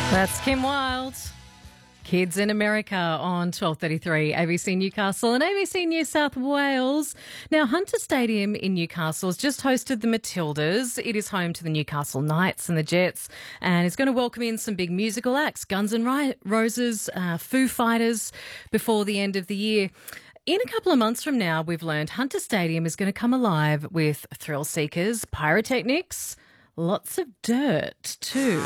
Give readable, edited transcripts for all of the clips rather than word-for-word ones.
That's Kim Wilde. Kids in America on 12:33 ABC Newcastle and ABC New South Wales. Now, Hunter Stadium in Newcastle has just hosted the Matildas. It is home to the Newcastle Knights and the Jets, and it's going to welcome in some big musical acts, Guns N' Roses, Foo Fighters, before the end of the year. In a couple of months from now, we've learned Hunter Stadium is going to come alive with thrill seekers, pyrotechnics, lots of dirt too.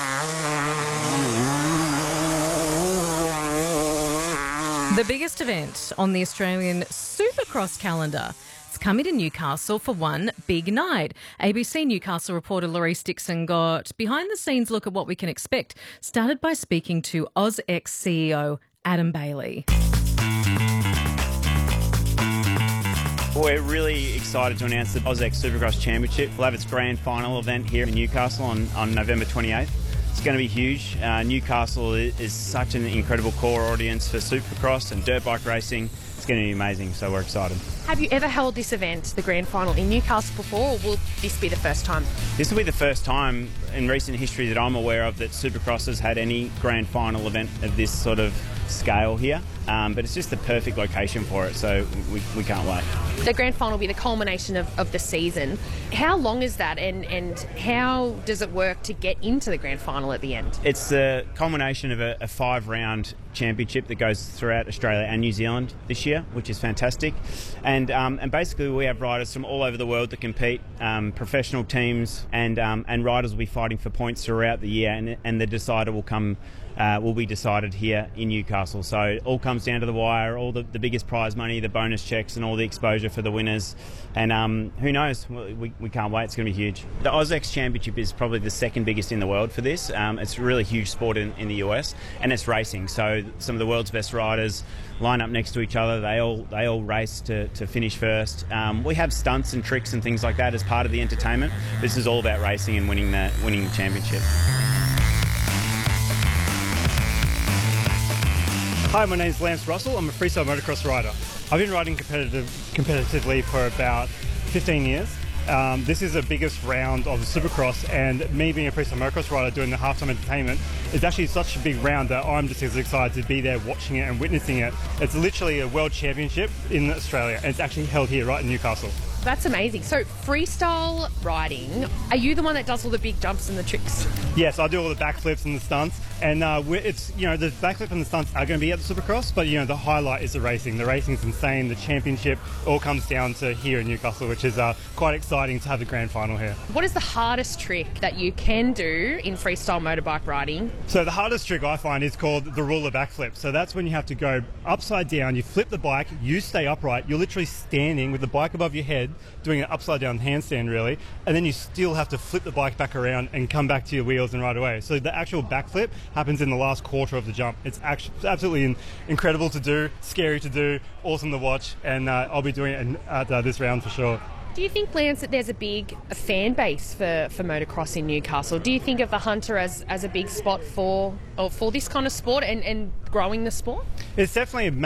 The biggest event on the Australian Supercross calendar. It's coming to Newcastle for one big night. ABC Newcastle reporter Laurice Dixon got behind-the-scenes look at what we can expect, started by speaking to AusX CEO Adam Bailey. We're really excited to announce the AusX Supercross Championship. We'll have its grand final event here in Newcastle on November 28th. It's going to be huge. Newcastle is such an incredible core audience for Supercross and dirt bike racing. It's going to be amazing, so we're excited. Have you ever held this event, the grand final, in Newcastle before, or will this be the first time? This will be the first time in recent history that I'm aware of that Supercross has had any grand final event of this sort of scale here. But it's just the perfect location for it, so we can't wait. The grand final will be the culmination of the season. How long is that, and how does it work to get into the grand final at the end? It's the culmination of a 5-round championship that goes throughout Australia and New Zealand this year, which is fantastic. And basically we have riders from all over the world that compete, professional teams, and riders will be fighting for points throughout the year, and the decider will be decided here in Newcastle. So it all comes down to the wire, all the biggest prize money, the bonus checks and all the exposure for the winners. And who knows, we can't wait, it's going to be huge. The AusX Championship is probably the second biggest in the world for this. It's a really huge sport in the US, and it's racing. So some of the world's best riders line up next to each other. They all race to finish first. We have stunts and tricks and things like that as part of the entertainment. This is all about racing and winning the championship. Hi, my name is Lance Russell. I'm a freestyle motocross rider. I've been riding competitively for about 15 years. This is the biggest round of the Supercross, and me being a freestyle motocross rider doing the halftime entertainment is actually such a big round that I'm just as excited to be there watching it and witnessing it. It's literally a world championship in Australia, and it's actually held here right in Newcastle. That's amazing. So freestyle riding, are you the one that does all the big jumps and the tricks? Yes, I do all the backflips and the stunts, and it's the backflip and the stunts are going to be at the Supercross, but the highlight is the racing. The racing is insane. The championship all comes down to here in Newcastle, which is quite exciting to have the grand final here. What is the hardest trick that you can do in freestyle motorbike riding? So the hardest trick I find is called the ruler backflip. So that's when you have to go upside down, you flip the bike, you stay upright, you're literally standing with the bike above your head, doing an upside down handstand really, and then you still have to flip the bike back around and come back to your wheels and ride away. So the actual backflip happens in the last quarter of the jump. It's absolutely incredible to do, scary to do, awesome to watch, and I'll be doing it at this round for sure. Do you think, Lance, that there's a big fan base for motocross in Newcastle? Do you think of the Hunter as a big spot for this kind of sport and growing the sport? It's definitely a